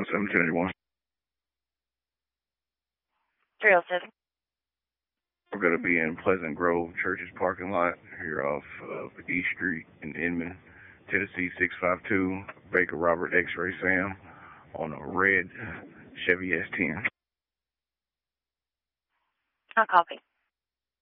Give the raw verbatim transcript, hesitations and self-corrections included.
seven seven two eight one. three oh seven. We're going to be in Pleasant Grove Church's parking lot here off of East Street in Inman, Tennessee six five two, Baker Robert X-Ray Sam on a red Chevy S ten. I'll copy.